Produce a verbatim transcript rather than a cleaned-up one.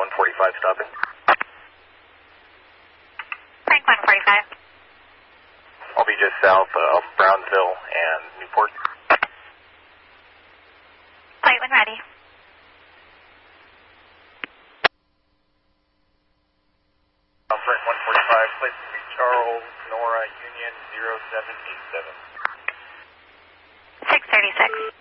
one forty-five stopping. Frank one forty-five. I'll be just south of Brownsville and Newport. Flight when ready. Frank one forty-five, place to be Charles, Nora, Union zero seven eight seven. six thirty-six.